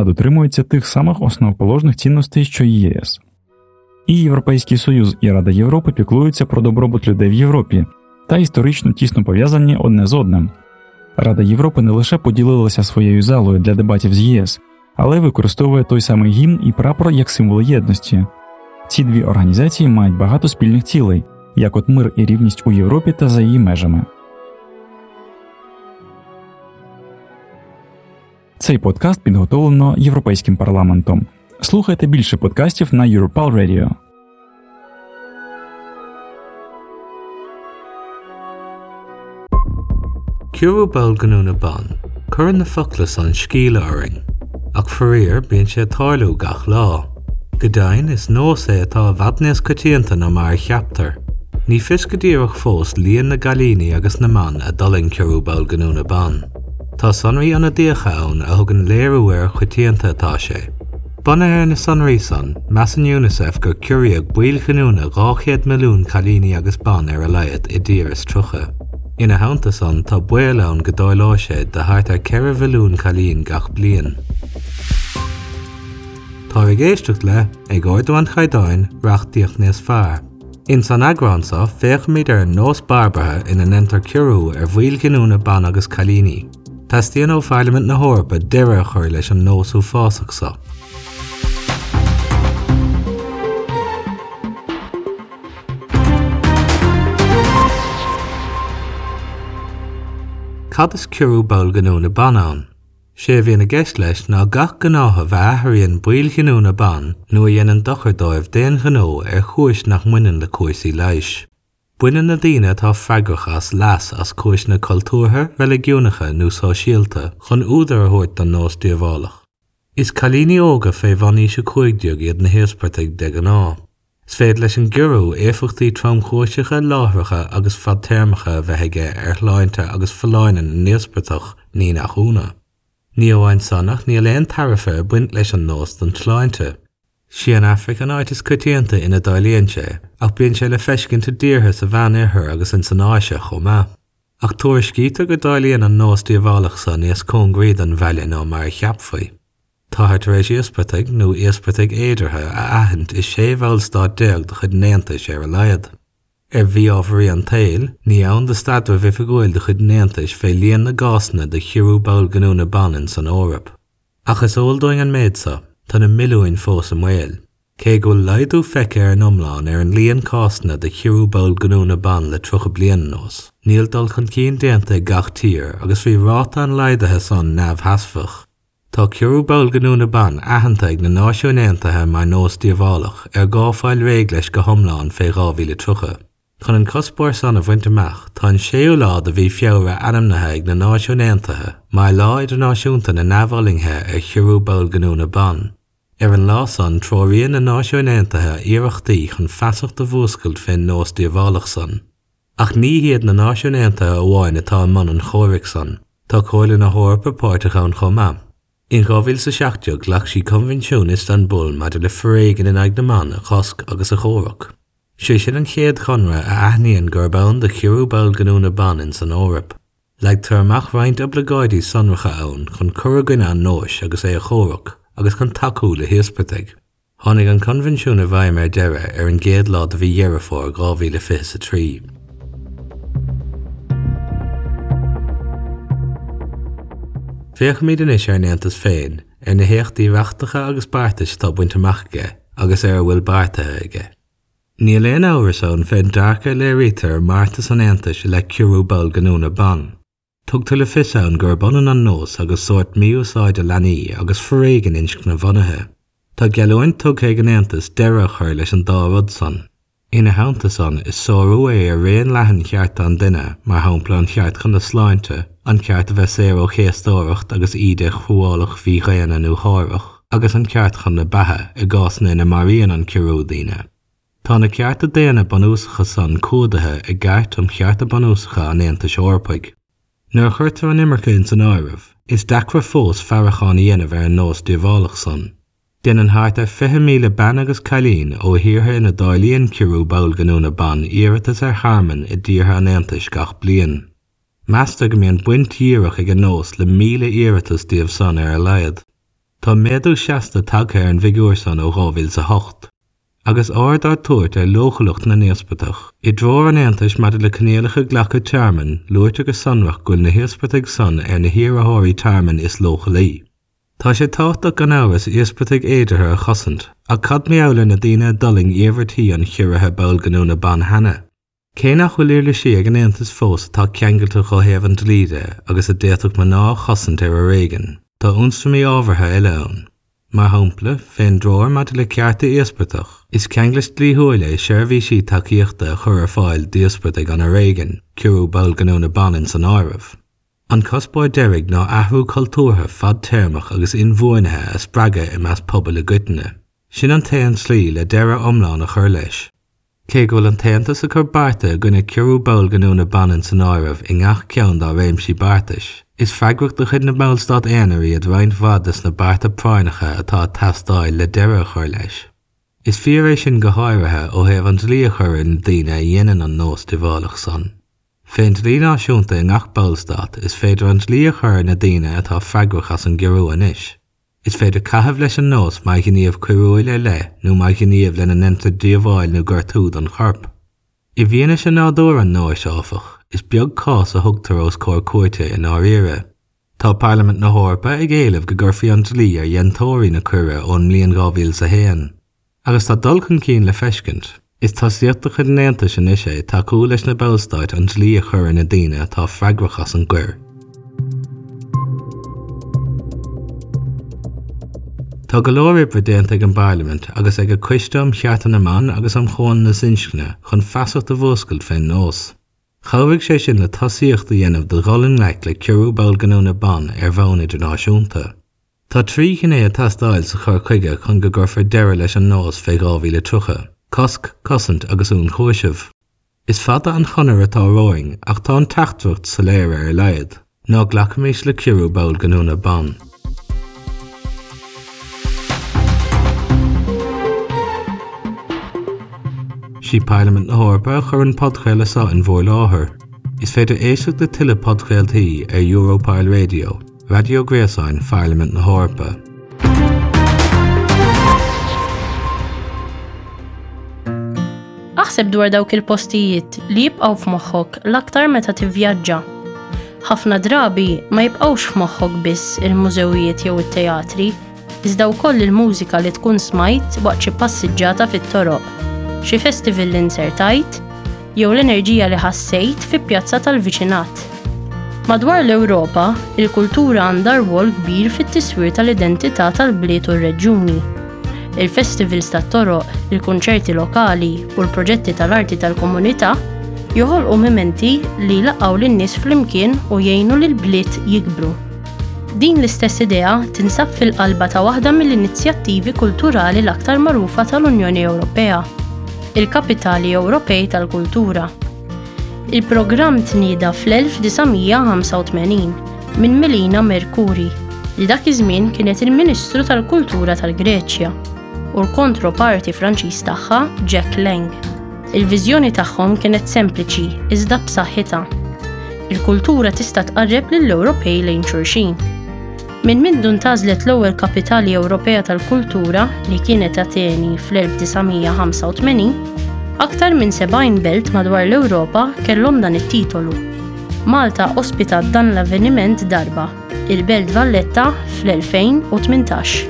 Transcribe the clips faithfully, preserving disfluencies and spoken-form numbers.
Україна дотримується тих самих основоположних цінностей, що і ЄС. І Європейський Союз, і Рада Європи піклуються про добробут людей в Європі та історично тісно пов'язані одне з одним. Рада Європи не лише поділилася своєю залою для дебатів з ЄС, але використовує той самий гімн і прапор як символи єдності. Ці дві організації мають багато спільних цілей, як от мир і рівність у Європі та за її межами. Цей подкаст підготовлено Європейським парламентом. Слухайте більше подкастів на Europal Radio. Cúrú bol ganúna ban, cuireann na fochlas an scíle orainn, ach foréir bíonn sé tarlú gach lá. Godain is nós é atá bhadnéas coitianta ná mar cheaptar. Ní fiscadíoch fós líon na galíní agus na man a dulling cúrú bol ganúna ban. Tá sonraí anna díocha ann a thugann léirúir coitianta atá sé. Buna ar na sonraí san, meas an UNICEF gur cúraíodh buail ganúna ghachéad milliún calíní agus ban ar a leiad i dtíras trucha. Ina haunta san tá buail ann go dóilá sé de thart ar ceithre milliún calín gach bliain. Tá ag éisteacht le ag Ordóin Chaighdeáin reachtaíocht níos fearr. In san agránsa féach míad ar nós barbathe ina nentar cúrú ar bhuail ganúna ban agus calíní. Tastíonn ó Parliament na Hórpa deireadh a chur leis an nósú fásachsa. Cad is cúrú bol ganúna ban ann? Sé bhíonn a gceist leis ná gach gnátha bheith aithríonn buail ganúna ban nó a dhéanann dochar dóibh déan gnó ar chúis nach muineann le cúisaí leighis. Buineann na daoine atá freagrachas leas as cúis na cultúrtha, religiúnacha nó sóisialta chun údar a thabhairt don nós díobhálach. Is calíní óga fé bhaní se chuigdeag iad na héaspartaigh de an á. Is féad leis an gurú éifachtaí trom-chúiseacha láithreacha agus fadtéirmeacha a bheith aige ar shláinte agus foláineann na néaspartach ní nach úna. Ní óhain sannach ní léon tarifa a buint leis an nós don shláinte. Sí an African áitis coitianta ina dáilíonn sé, ach bíonn sé le feiscinnta díortha sa bhean iarthar agus in san áise chomh. Ach tuair scíte go dáilíonn an nós díobhálach sa níos cóngríad an bheile ná mar cheapfaí. Tá thart éis íospartaigh nó íospartaigh éidirtha a aithint is sé bhil stáit déag de chud néantais ar a leiad. Ar bhí ábharí an tail, ní ann de stadra bhí fagóil de chud néantais fé líon na gásna de cúrú bol ganúna ban in san Órap. Ach is óildóing an méadsa, tá na milliúin fós am bhfuil. Cé go leidú feice ar an umláin ar an líon cásna de cúrú bol ganúna ban le trocha bliain nós. Níl dul chun cín déanta gach tír agus bhí ráta an leidathe san neamh hasfach. Tá cúrú bol ganúna ban aitheanta ag na náisiúnéantathe mar nós díobhálach ar gáfáil réig leis go thomláin fé dhá mhíle trocha. Chun an cospóir san a bhainteach tá an séú lá de bhí feabhra anamnathe ag na náisiúnéantathe mar lá idirnáisiúnta na neamhbhalingthe ar cúrú bol ganúna ban. Ar an lá san tróiríonn na náisiúnéantathe iarachtaí chun feasach do bhuascailt fin nós díobhálach san. Ach ní hiad na náisiúnéantathe amháin atá man an chóiric san, tá comhairle na Hórpa páirteach chomh. In gábhíl sa seachtaíoch leach sí Convention Istanbul maidir le foréigean in agna man a chosc agus a chóireach. Sé sin an chéad chonra a aithníonn gur bonn de cúrú bol ganúna ban in san Órap. Leag tarmach roinnt obligáidí sonracha ann chun curaigine an nóis agus é a chóireach agus chun takeú le héaspartaigh. Tháinig an Convention a bhaim ar deire ar an gcéad lá de bhí dhearfá fór dhá mhíle fios a trí. Féach míad inis ar néantas féin ar na héachtaí reachtacha agus beartais tá buinte amach aige agus ar bhfuil beartathe aige. Ní léon ábhar son féin dearcha le ritar martas an éantais le cúrú bol ganúna ban. Tugtar le fios ann gur bonan an nós agus sort míúsáid a leanaí agus foréigean insc na bhanathe. Tá gealúin tug ag an éantas deireadh a chur leis an dá rud san. Ina haunta san is sóú é ar réon leathan cheart an duine mar hampla an cheart chun na sláinte, an ceart a bheith séir ó chéastóireacht agus iad chuálach bhí réana nó háireach, agus an ceart chun na bethe i gásna na maríon an cúrú daoine. Tá na ceart a déana banúsacha san códathe i gceart am cheart a banúsacha an Aontais Eorpaig. Nuair chuirtar an imirce in san áireamh, is dacra fós fearracháin dhéanamh ar an nós díobhálach san. Den an hart ar fiche míle ban agus cailín ó thiortha ina dáilíonn cúrú bol ganúna ban iarratas ar harman i dtíortha an Aontais gach bliain. Measta go mbíonn buint díreach ag an nós le míle iarratas díobh san ar a leiad. Tá méadú seasta tagcéir an bhigúr san ó gábhíl sa hocht. Agus áard ar tuairt ar lóchalacht na néospatach. I dróir an Aontais mad le cnéalacha ghlacha tearman, luirte go sanmhach gúil na héospataigh san ar na hiarrtháirí tearman is lóchalaí. Tá sé táchtach gan áras íospataigh éidirthe a chosint, a cad méabhla na daoine doling éhartaí an chiúrathe bail ganú na ban hana. Cé nach bhfuil ir le sé ag an Aontas fós tá ceangailte go héamh líide agus a déach man ná chosint ar a réigen. Tá únstramí ábhartha eile ann. Mar hampla, féin dróir mad le cearta íospatach, is ceanglas dlíthiúla seirbhí sí tacaíochta chur ar fáil díospataigh an a réigen, ciúrú bail ganú na banin san áireamh. An cospóid deirg ná athhrú cultúrtha fad téirmach agus inmhuainithe a spreaga i meas pobal a gcuiteanna. Sin an taon slí le deireadh iomlán a chur leis. Cé go bhfuil an taontas a chur barta gona ciúrú bail ganú na banin san áireamh i ngach ceann dá réimsí bartais. Is freagracht do chud na ballstad éanaí a dhain bhadas na barta práinnacha atá tastáil le deireadh chur leis. Is fíoréis sin go háirithe ó thaobh an dlí chur in daoine a dhéanaan an nós dibhálach san. Féin dlí náisiúnta i ngach ballstad is féidir an dlí chur na daoine atá freagrach as an ghearú anis. Is féidir caitheamh leis an nós mai gníomh cuireúil le nó mai gníomh lena nenta díomháil nó gortúd an chorp. I bhíana sin nádúr an nóis áfach, is beag cás a thugtar os cóir cuairte in áiríre. Tá Parliament na Hórpa ag éileamh go gurfaí an dlí ar dhéantóirí na cuire ón mbliain gábhíl sa héan. Agus tá dulcan cín le feiscint, is tá siachtach an Aontais sin is é tá cú leis na ballstáid an dlí a chur na daoine tá freagrach as an gcuir. Tá go leor bredéanta ag an Parliament agus ag a cuisteam cheartan amán agus am chóin na sinscne chun feasacht a bhoscailt féin nós. Chabhaigh sé sin le tosaíocht a dhéanamh do gholinn leic le ciúrú bail ganú na ban ar bhonn idirnáisiúnta. Tá trí chinné a tastáil sa chur chuige chun go gurfar deireadh leis an nós fé gábhíle trúcha, cosc, cosint agus ún chúisimh. Is fada an chonar atá roing ach tá an teachtúirt sa léir ar leiad, ná ghlacaméis le ciúrú bail ganú na ban. Sí Parliament na Hórpa chur an podchéile sa in bhór láthair. Is féidir éisteach de tuile podchéiltaí ar Europile Radio, Radio Gréasáin Parliament na Hórpa. Aħseb dwar dawk il-postijiet li jibqgħu f'moħħok l-aktar meta tivvjaġġa. Ħafna drabi ma jibqgħux f'moħħok biss il-mużewijiet jew it-teatri, iżda wkoll il-mużika li tkun smajt waqt xi passiġġjata fit-toroq, xi festival li nsertajt, jew l-enerġija li ħassejt fi pjazza tal-viċinat. Madwar l-Ewropa, il-kultura għandha rwol kbir fit-tiswir tal-identità tal-bliet u r-reġjuni. Il-festivals tat-toroq, il-kunċerti lokali u l-proġetti tal-arti tal-komunità joħolqu mimenti li jlaqgħu lin-nies flimkien u jgħinu lill-bliet jikbru. Din l-istess idea tinsab fil-qalba ta' waħda mill-inizjattivi kulturali l-aktar magħrufa tal-Unjoni Ewropea, il-Kapitali Ewropej tal-Kultura. Il-programm tnieda fl-elf tisa' ħamsa u tmenin minn Melina Mercuri, li dak iż-żmien kienet il-Ministru tal-Kultura tal-Greċja, u l-kontroparti Franċiż tagħha Jack Lang. Il-viżjoni tagħhom kienet sempliċi iżda b'saħħitha. Il-kultura tista' tqarreb lill-Ewropej lejn xulxin. Minn mindu ntażlet l-ewwel Kapitali Ewropea tal-Kultura li kienet Ateni fl-elf tisa' ħamsa u tmenin, aktar minn sebgħin belt madwar l-Ewropa kellhom dan it-titolu. Malta ospitat dan l-avveniment darba, il-Belt Valletta fl-elfejn u tmintax.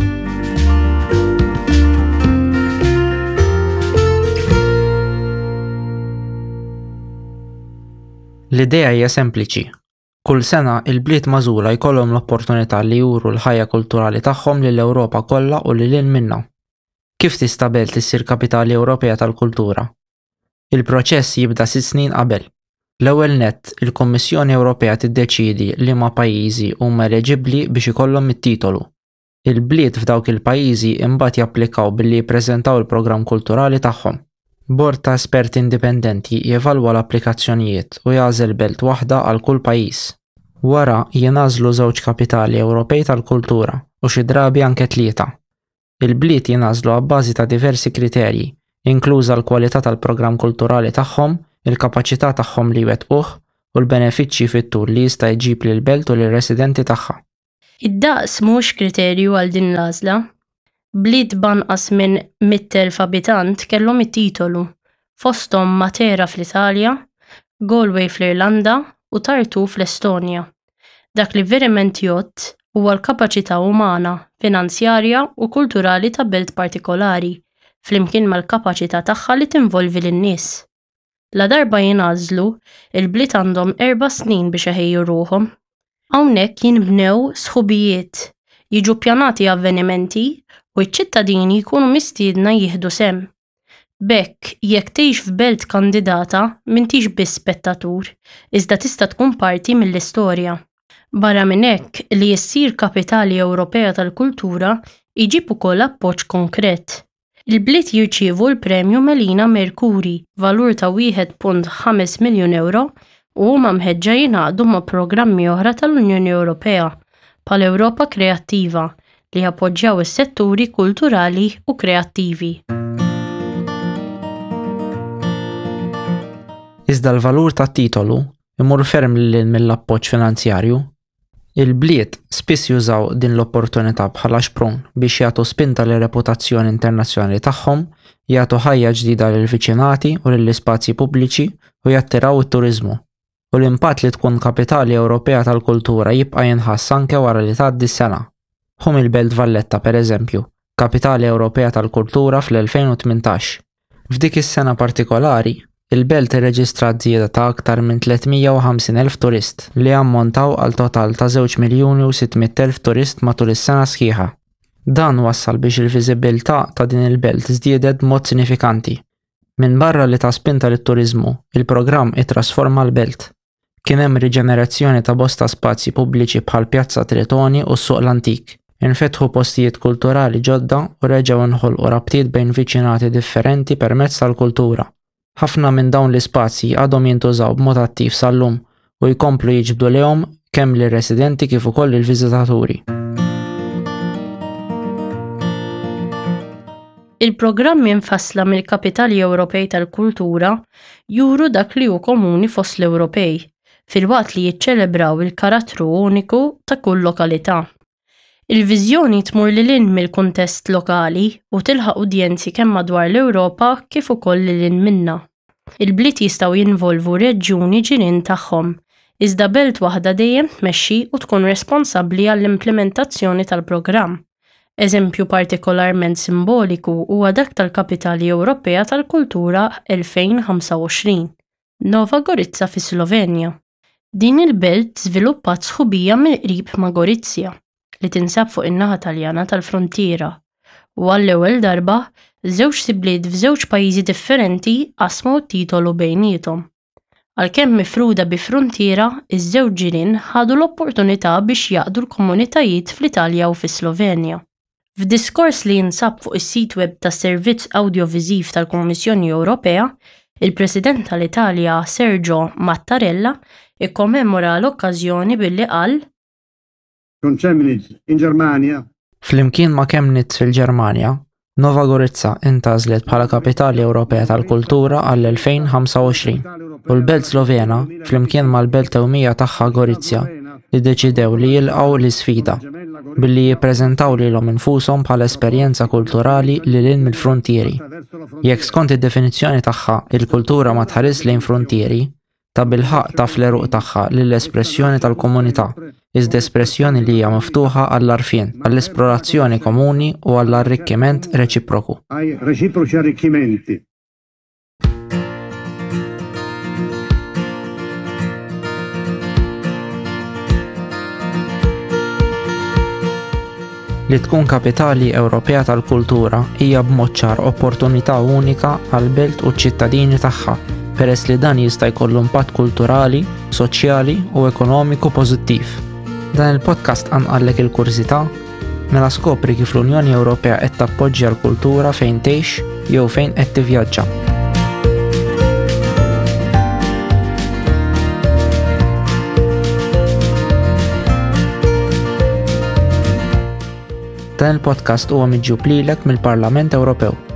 L-idea hija sempliċi. Kull sena il-bliet magħżula jkollhom l-opportunità li juru l-ħajja kulturali tagħhom lill-Ewropa kollha u lil hinn minnha. Kif tista' belt issir Kapitali Ewropea tal-Kultura? Il-proċess jibda sitt snin qabel. L-ewwel nett, il-Kummissjoni Ewropea tiddeċiedi liema pajjiżi huma eliġibbli biex ikollhom it-titolu. Il-bliet f'dawk il-pajjiżi imbagħad japplikaw billi jippreżentaw il-programm kulturali tagħhom. Bord ta' esperti indipendenti jevalwa l-applikazzjonijiet u jagħżel belt waħda għal kull pajjiż. Wara jingħażlu żewġ kapitali Ewropej tal-Kultura u xi drabi anke tlieta. Il-bliet jingħażlu għabbażi ta' diversi kriterji, inkluża l-kwalità tal-programm kulturali tagħhom, il-kapaċità tagħhom li jwettquh u l-benefiċċji fit-tul li jista' jġib lill-belt u lir-residenti tagħha. Id-daqs mhux kriterju għal din l-għażla. Bliet banqas minn mija elf abitant kellhom it-titolu, fosthom Matera fl-Italja, Galway fl-Irlanda u Tartu fl-Estonja. Dak li verament jgħod huwa l-kapaċità umana, finanzjarja u kulturali ta' belt partikolari, flimkien mal-kapaċità tagħha li tinvolvi lin-nies. La darba jingħażlu, il-bliet għandhom erba' snin biex iħejju ruhom. Hawnhekk jinbnew sħubijiet, jiġu ppjanati avvenimenti u ċ-ċittadini jkunu mistiedna jieħdu sem. Bekk, jekk tgħix f'belt kandidata, m'intix biss spettatur, iżda tista' tkun parti mill-istorja. Barra minn hekk li jissir Kapitali Ewropea tal-Kultura iġib ukoll appoġġ konkret. Il-bliet jirċievu l-Premju Melina Mercuri, valur ta' wieħed punt ħames miljun euro, u huma mħeġġa jingħaqdu ma' programmi oħra tal-Unjoni Ewropea bħal Ewropa Kreattiva li appoġġjaw is-setturi kulturali u kreattivi. Iżda l-valur tat-titolu imur ferm lil mill-appoġġ finanzjarju. Il-bliet spiss jużaw din l-opportunità bħala xprun biex jagħtu spinta lir reputazzjoni internazzjonali tagħhom, jagħtu ħajja ġdida lil viċinati u lill-ispazji pubbliċi u jattiraw it-turiżmu. U l-impatt li tkun Kapitali Ewropea tal-Kultura jibqa' jinħass anke wara li tgħaddi s-sena. Ħum il-Belt Valletta pereżempju, Kapitali Ewropea tal-Kultura fl-elfejn u tmintax. F'dik is-sena partikolari, il-belt irreġistrat żieda ta' aktar minn tlietmija u ħamsin elf turist li ammontaw għal total ta' żewġ miljuni u sittmija elf turist matul is-sena sħiħa. Dan wassal biex il-viżibilità ta' din il-belt żdiedet b'mod sinifikanti. Minn barra li ta' spinta lit-turiżmu, il-programm ittrasforma l-belt. Kien hemm riġenerazzjoni ta' bosta spazji pubbliċi bħal Pjazza Tritoni u s-Suq l-Antik. Infetħu postijiet kulturali ġodda u reġgħu nħolqu rabtiet bejn viċinati differenti permezz tal-kultura. Ħafna minn dawn l-ispazji għadhom jintużaw b'mod attiv sal-lum u jkomplu jiġbdu lehom kemm lir-residenti kif ukoll il-viżitaturi. Il-programmi infassla mill-Kapitali Ewropej tal-Kultura juru dak li hu komuni fost l-Ewropej, filwaqt li jiċċelebraw il-karattru uniku ta' kull lokalità. Il-viżjoni tmur lil hinn mill-kuntest lokali u tilħaq udjenzi kemm madwar l-Ewropa kif ukoll lil hinn minnha. Il-bliet jistgħu jinvolvu reġjuni ġirien tagħhom, iżda belt waħda dejjem tmexxi u tkun responsabbli għall-implementazzjoni tal-programm. Eżempju partikolarment simboliku huwa dak tal-Kapitali Ewropea tal-Kultura elfejn u ħamsa u għoxrin, Nova Gorica fi Slovenja. Din il-belt żviluppat sħubija mill-qrib ma' Gorizja li tinsab fuq in-naħa Taljana tal-frontiera u għall-ewwel darba żewġ sibliet f'żewġ pajjiżi differenti qasmu t-titolu bejniethom. Għalkemm mifruda bi frontiera, iż-żewġ ġirien ħadu l-opportunità biex jaqdu l-komunitajiet fl-Italja u fis-Slovenja. F'diskors li jinsab fuq is-sit web tas-Servizz Awdjoviżiv tal-Kummissjoni Ewropea, il-President tal-Italja Sergio Mattarella ikkommemora l-okkażjoni billi qal: Con Chemnitz in Germania. Flimkien ma' Chemnitz fil-Ġermanja, Nova Gorica intażlet bħala Kapitali Ewropea tal-Kultura għall-elfejn u ħamsa u għoxrin u l-Belt Slovena flimkien mal-Belt Ewmija tagħha Gorizja li deċidew li jilqgħu l-isfida billi jippreżentaw lilhom infushom bħala esperjenza kulturali li lil mill-frontieri. Jekk skont id-definizzjoni tagħha il-kultura ma tħares lejn frontieri, ta' bilħaq taf l-eruq tagħha lill-espressjoni tal-komunità, iżda espressjoni li hija miftuħa għall-arfien, għall-esplorazzjoni komuni u għall-arricchiment reċiproku. Ai reciproci arricchimenti. Li tkun Kapitali Ewropea tal-Kultura hija b'mod ċar opportunità unika għall-belt u ċ-ċittadini tagħha, peress li dan jista' jkollu impatt kulturali, soċjali u ekonomiku pożittiv. Dan il-podcast anqallek il-kurżità mela skopri kif l-Unjoni Ewropea qed tappoġġja l-kultura fejn tgħix jew fejn qed tivvjaġġa. Dan il-podcast huwa miġġub lilek mill-Parlament Ewropew.